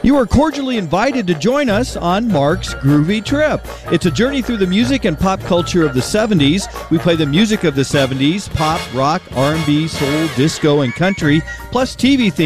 You are cordially invited to join us on Mark's Groovy Trip. It's a journey through the music and pop culture of the 70s. We play the music of the 70s, pop, rock, R&B, soul, disco, and country, plus TV themes.